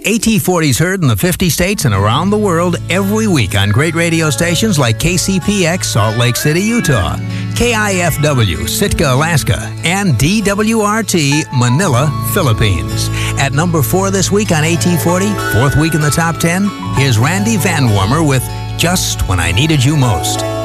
AT40 is heard in the 50 states and around the world every week on great radio stations like KCPX, Salt Lake City, Utah, KIFW, Sitka, Alaska, and DWRT, Manila, Philippines. At number 4 this week on AT40, fourth week in the top 10, here's Randy Van Warmer with Just When I Needed You Most.